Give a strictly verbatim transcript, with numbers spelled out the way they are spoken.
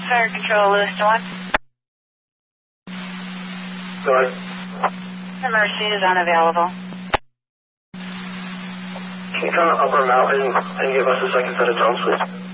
Fire Control, Lewiston one. Go ahead. Emergency is unavailable. Can you come to Upper Mountain and give us a second set of drums, please?